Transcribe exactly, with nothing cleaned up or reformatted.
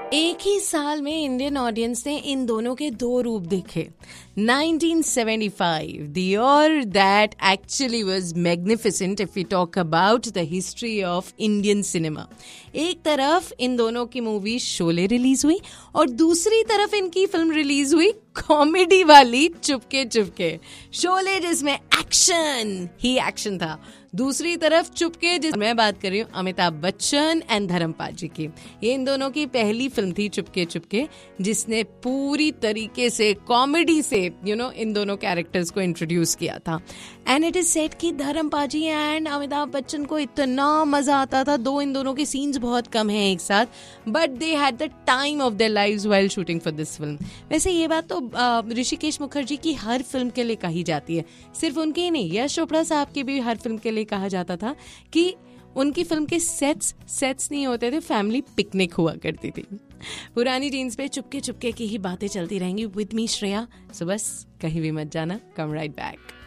एक ही साल में इंडियन ऑडियंस ने इन दोनों के दो रूप देखे। Nineteen seventy five, the year that actually was magnificent if we talk about the history of Indian cinema. एक तरफ इन दोनों की मूवी शोले रिलीज हुई और दूसरी तरफ इनकी फिल्म रिलीज हुई कॉमेडी वाली चुपके चुपके। शोले जिसमें एक्शन ही एक्शन था, दूसरी तरफ चुपके जिस मैं बात कर रही हूँ अमिताभ बच्चन एंड धर्मपाल जी की। ये इन दोनों की पहली फिल्म थी चुपके चुपके, जिसने पूरी तरीके से कॉमेडी से यू नो इन दोनों कैरेक्टर्स को इंट्रोड्यूस किया था। एंड इट इज सेड कि धर्मपाल जी एंड अमिताभ बच्चन को इतना मजा आता था। दो इन दोनों के सीन्स बहुत कम हैं एक साथ, but they had the time of their lives while shooting for this film. वैसे ये बात तो ऋषिकेश मुखर्जी की हर फिल्म के लिए कही जाती है, सिर्फ उनकी ही नहीं, यश चोपड़ा साहब की भी हर फिल्म के लिए कहा जाता था कि उनकी फिल्म के सेट्स सेट्स नहीं होते थे, फैमिली पिकनिक हुआ करती थी। पुरानी जीन्स पे चुपके चुपके की ही बातें चलती रहेंगी विद मी श्रेया। सो बस कहीं भी मत जाना, कम राइट बैक।